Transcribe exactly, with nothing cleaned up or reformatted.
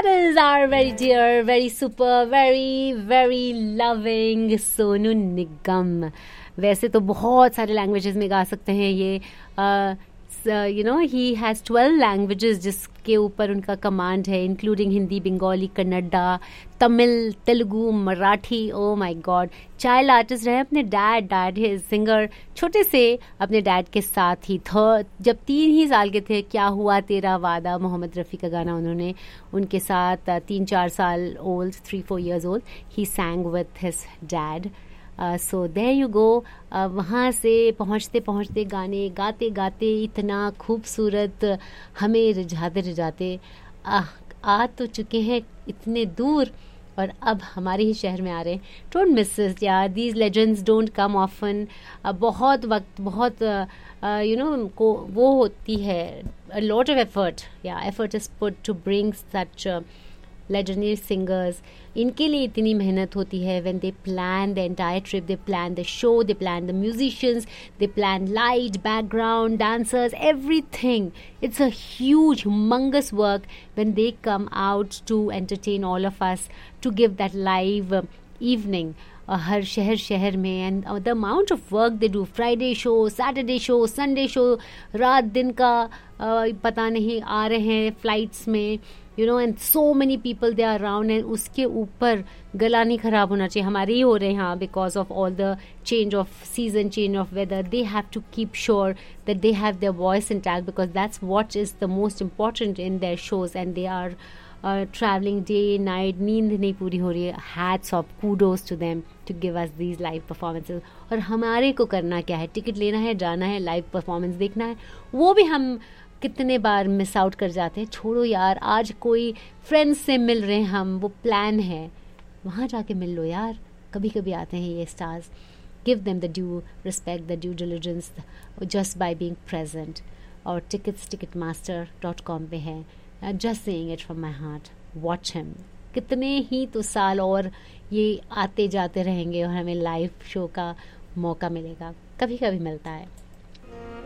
That is our very dear, very super, very, very loving Sonu Nigam. वैसे तो बहुत सारे लैंग्वेजेस में गा सकते हैं ये. You know he has twelve languages जिसके ऊपर उनका कमांड है, including Hindi, Bengali, Kannada, Tamil, Telugu, Marathi. Oh my God. Child artist रहे अपने डैड डैड है सिंगर छोटे से अपने डैड के साथ ही था. जब तीन ही साल के थे, क्या हुआ तेरा वादा, मोहम्मद रफ़ी का गाना उन्होंने उनके साथ तीन चार साल old, three four years old, he सैंग with his dad. So there you go. वहाँ से पहुँचते पहुँचते गाने गाते गाते इतना खूबसूरत हमें रिझाते रिझाते आ, आ तो चुके हैं इतने दूर और अब हमारे ही शहर में आ रहे हैं. डोंट मिस दिस यार, these legends don't come often. बहुत वक्त बहुत यू नो को वो होती है, अ लॉट ऑफ एफर्ट या effort is put to bring such legendary singers. इनके लिए इतनी मेहनत होती है. when they plan the entire trip, they plan the show, they plan the musicians, they plan light, background, dancers, everything. It's a huge, humongous work when they come out to entertain all of us, to give that live uh, evening. Uh, हर शहर शहर में and the amount of work they do. Friday show, Saturday show, Sunday show, रात दिन का uh, पता नहीं आ रहे हैं फ्लाइट्स में, you know, and so many people they are around. And उसके ऊपर गला नहीं खराब होना चाहिए. हमारे ही हो रहे हैं यहाँ because of all the change off season, change of weather. They have to keep sure that they have their voice intact because that's what is the most important in their shows. And they are travelling day night, नींद नहीं पूरी हो रही है. Hats off, kudos to them to give us these live performances. और हमारे को करना क्या है? टिकट लेना है, जाना है, लाइव परफॉर्मेंस देखना है. वो भी हम कितने बार मिस आउट कर जाते हैं. छोड़ो यार, आज कोई फ्रेंड्स से मिल रहे हैं हम, वो प्लान है, वहाँ जाके मिल लो यार. कभी कभी आते हैं ये stars. Give them the due respect, the due diligence just by being present. और tickets ticket master dot com पे है. Just saying it from my heart, watch him. कितने ही तो साल और ये आते जाते रहेंगे और हमें लाइव शो का मौका मिलेगा. कभी कभी मिलता है.